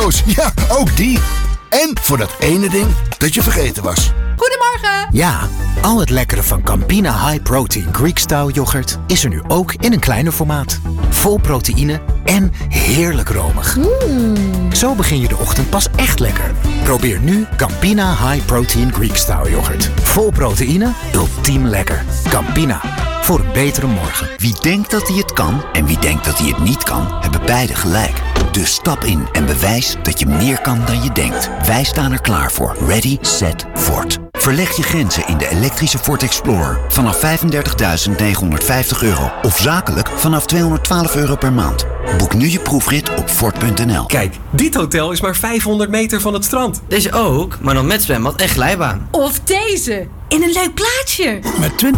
Cheerios, ja, ook die. En voor dat ene ding dat je vergeten was. Goedemorgen! Ja, al het lekkere van Campina High Protein Greek-style yoghurt is er nu ook in een kleiner formaat. Vol proteïne en heerlijk romig. Zo begin je de ochtend pas echt lekker. Probeer nu Campina High Protein Greek-style yoghurt. Vol proteïne, ultiem lekker. Campina, voor een betere morgen. Wie denkt dat hij het kan en wie denkt dat hij het niet kan, hebben beide gelijk. Dus stap in en bewijs dat je meer kan dan je denkt. Wij staan er klaar voor. Ready, set, Ford. Verleg je grenzen in de elektrische Ford Explorer. Vanaf €35.950 of zakelijk vanaf €212 per maand. Boek nu je proefrit op Ford.nl. Kijk, dit hotel is maar 500 meter van het strand. Deze ook, maar dan met zwembad en glijbaan. Of deze, in een leuk plaatsje. Met 20%